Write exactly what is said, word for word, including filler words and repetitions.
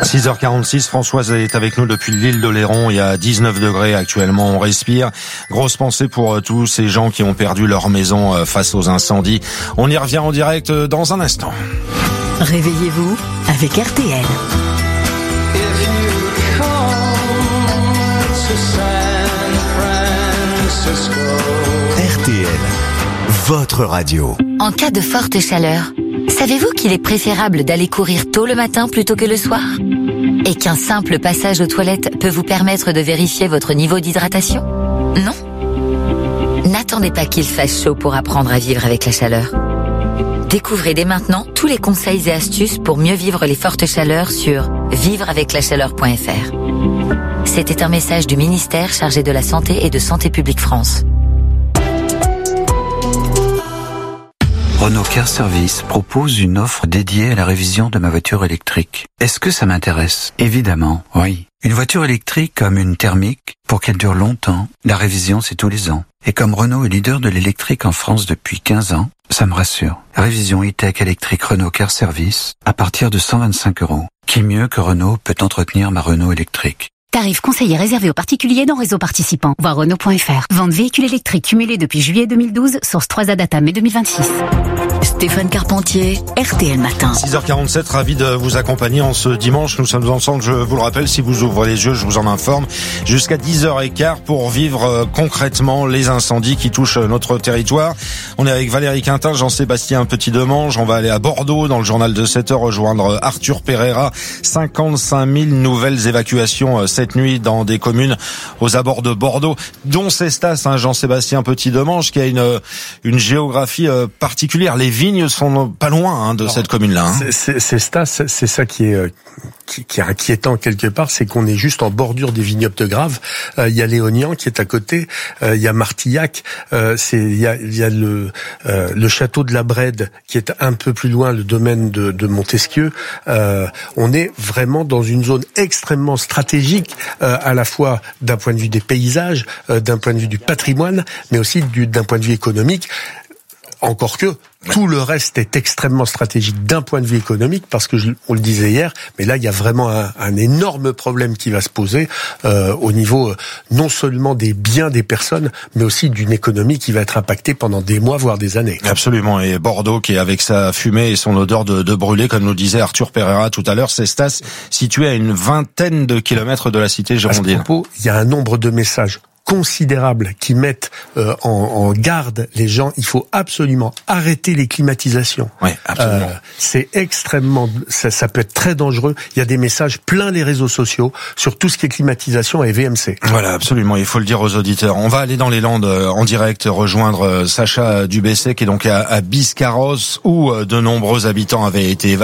six heures quarante-six, Françoise est avec nous depuis l'île d'Oléron. Il y a dix-neuf degrés actuellement, on respire. Grosse pensée pour tous ces gens qui ont perdu leur maison face aux incendies. On y revient en direct dans un instant. Réveillez-vous avec R T L. R T L, votre radio. En cas de forte chaleur, savez-vous qu'il est préférable d'aller courir tôt le matin plutôt que le soir ? Et qu'un simple passage aux toilettes peut vous permettre de vérifier votre niveau d'hydratation ? Non ? N'attendez pas qu'il fasse chaud pour apprendre à vivre avec la chaleur. Découvrez dès maintenant tous les conseils et astuces pour mieux vivre les fortes chaleurs sur vivre avec la chaleur point f r. C'était un message du ministère chargé de la Santé et de Santé publique France. Renault Car Service propose une offre dédiée à la révision de ma voiture électrique. Est-ce que ça m'intéresse ? Évidemment, oui. Une voiture électrique comme une thermique, pour qu'elle dure longtemps, la révision c'est tous les ans. Et comme Renault est leader de l'électrique en France depuis quinze ans, ça me rassure. Révision e-tech électrique Renault Car Service à partir de cent vingt-cinq euros. Qui mieux que Renault peut entretenir ma Renault électrique ? Tarif conseillé réservé aux particuliers dans réseau participant. Voir Renault point f r. Vente véhicule électrique cumulé depuis juillet deux mille douze. Source trois A Data mai deux mille vingt-six. Stéphane Carpentier, R T L Matin. six heures quarante-sept, ravi de vous accompagner en ce dimanche. Nous sommes ensemble, je vous le rappelle, si vous ouvrez les yeux, je vous en informe, jusqu'à dix heures quinze pour vivre euh, concrètement les incendies qui touchent notre territoire. On est avec Valérie Quintin, Jean-Sébastien Petit-Demange. On va aller à Bordeaux dans le journal de sept heures rejoindre Arthur Pereira. cinquante-cinq mille nouvelles évacuations euh, cette nuit dans des communes aux abords de Bordeaux, dont Cestas, hein, Jean-Sébastien Petit-Demange, qui a une une géographie euh, particulière. Les vignes sont pas loin hein, de Alors, cette commune-là. Hein. C'est, c'est, c'est, c'est ça qui est, euh, qui, qui est inquiétant quelque part, c'est qu'on est juste en bordure des vignobles de Grave. Il euh, y a Léognan qui est à côté, il euh, y a Martillac, euh, c'est il y a, y a le euh, le château de la Brède qui est un peu plus loin, le domaine de, de Montesquieu. Euh, on est vraiment dans une zone extrêmement stratégique, euh, à la fois d'un point de vue des paysages, euh, d'un point de vue du patrimoine, mais aussi du, d'un point de vue économique. Encore que tout le reste est extrêmement stratégique d'un point de vue économique, parce que je, on le disait hier, mais là il y a vraiment un, un énorme problème qui va se poser euh, au niveau euh, non seulement des biens des personnes, mais aussi d'une économie qui va être impactée pendant des mois, voire des années. Absolument, et Bordeaux qui, avec sa fumée et son odeur de, de brûlé, comme nous disait Arthur Pereira tout à l'heure, Cestas, situé à une vingtaine de kilomètres de la cité girondine. À ce propos, il y a un nombre de messages considérables qui mettent euh, en, en garde les gens. Il faut absolument arrêter les climatisations. Oui, absolument. Euh, c'est extrêmement, ça, ça peut être très dangereux. Il y a des messages plein les réseaux sociaux sur tout ce qui est climatisation et V M C. Voilà, absolument. Il faut le dire aux auditeurs. On va aller dans les Landes euh, en direct rejoindre euh, Sacha Dubessé qui est donc à, à Biscarrosse où euh, de nombreux habitants avaient été évacués.